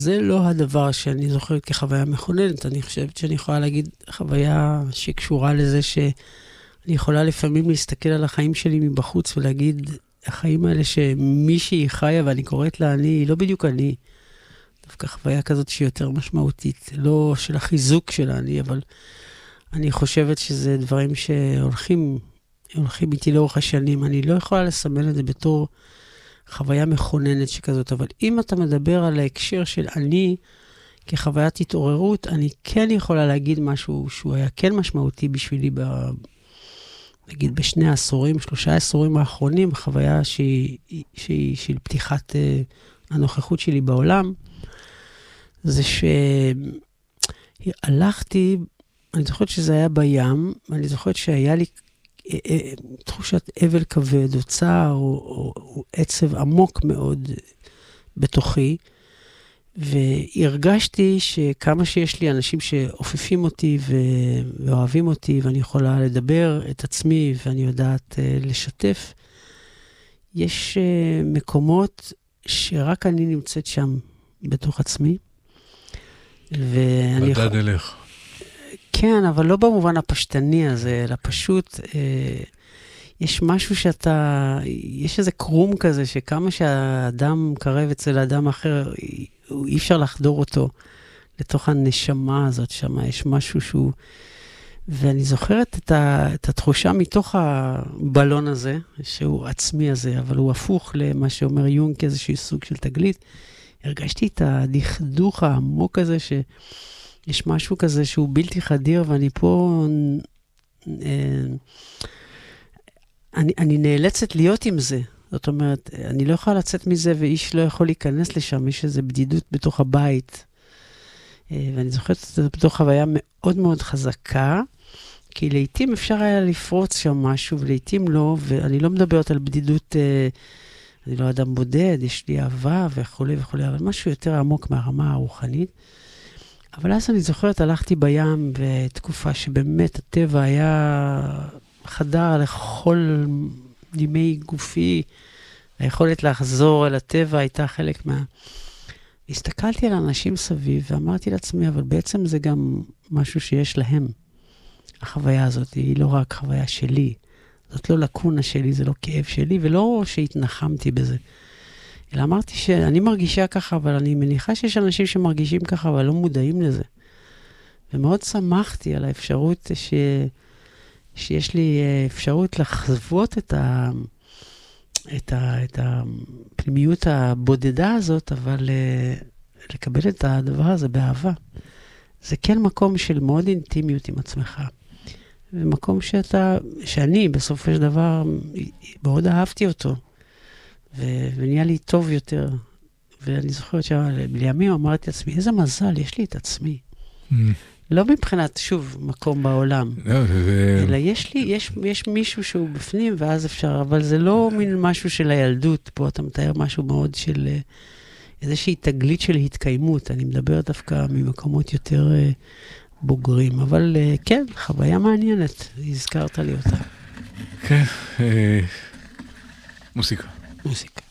זה לא הדבר שאני זוכרת כחוויה מכוננת. אני חושבת שאני יכולה להגיד חוויה שקשורה לזה שאני יכולה לפעמים להסתכל על החיים שלי מבחוץ ולהגיד, החיים האלה שמישהי חיה ואני קוראת לה אני, היא לא בדיוק אני. דווקא חוויה כזאת שהיא יותר משמעותית. לא של החיזוק של אני, אבל אני חושבת שזה דברים שהולכים איתי לאורך השנים. אני לא יכולה לסמן את זה בתור חוויה מכוננת שכזאת, אבל אם אתה מדבר על ההקשר של אני כחוויית התעוררות, אני כן יכולה להגיד משהו שהוא היה כן משמעותי בשבילי, נגיד בשני העשורים, 3 עשורים האחרונים, חוויה שהיא של פתיחת הנוכחות שלי בעולם, זה שהלכתי, אני זוכרת שזה היה בים, ואני זוכרת שהיה לי תחושת אבל כבד, או צער, או עצב עמוק מאוד בתוכי, והרגשתי שכמה שיש לי אנשים שאופפים אותי ואוהבים אותי, ואני יכולה לדבר את עצמי, ואני יודעת לשתף, יש מקומות שרק אני נמצאת שם בתוך עצמי. בדד אלך. כן, אבל לא במובן הפשטני הזה, אלא פשוט, יש משהו יש איזה קרום כזה, שכמה שהאדם קרב אצל האדם אחר, אי אפשר לחדור אותו לתוך הנשמה הזאת שם, יש משהו שהוא, ואני זוכרת את התחושה מתוך הבלון הזה, שהוא עצמי הזה, אבל הוא הפוך למה שאומר יונג, כאיזשהו סוג של תגלית. הרגשתי את הדכדוך העמוק הזה, יש משהו כזה שהוא בלתי חדיר, ואני פה, אני נאלצת להיות עם זה. זאת אומרת, אני לא יכולה לצאת מזה, ואיש לא יכול להיכנס לשם, יש איזו בדידות בתוך הבית. ואני זוכרת את זה בתוך חוויה מאוד מאוד חזקה, כי לעתים אפשר היה לפרוץ שם משהו, ולעתים לא, ואני לא מדברת על בדידות, אני לא אדם בודד, יש לי אהבה וכו' וכו', אבל משהו יותר עמוק מהרמה הרוחנית. אבל אז אני זוכרת, הלכתי בים, בתקופה שבאמת הטבע היה חדר לכל נימי גופי, היכולת לחזור אל הטבע הייתה חלק הסתכלתי על אנשים סביב, ואמרתי לעצמי, אבל בעצם זה גם משהו שיש להם. החוויה הזאת היא לא רק חוויה שלי, זאת לא לקונה שלי, זה לא כאב שלי, ולא שהתנחמתי בזה. אלא אמרתי שאני מרגישה ככה, אבל אני מניחה שיש אנשים שמרגישים ככה, אבל לא מודעים לזה. ומאוד שמחתי על האפשרות שיש לי אפשרות לחוות את הפנימיות הבודדה הזאת, אבל לקבל את הדבר הזה באהבה. זה כן מקום של מאוד אינטימיות עם עצמך. ומקום שאני בסופו של דבר מאוד אהבתי אותו. ונהיה לי טוב יותר. ואני זוכרת שלימים אמרתי לעצמי, איזה מזל, יש לי את עצמי. לא מבחינת, שוב, מקום בעולם. אלא יש מישהו שהוא בפנים, ואז אפשר, אבל זה לא מין משהו של הילדות. פה אתה מתאר משהו מאוד של איזושהי תגלית של התקיימות. אני מדבר דווקא ממקומות יותר בוגרים. אבל כן, חוויה מעניינת. הזכרת לי אותה. כן, מוסיקה. מוזיקה.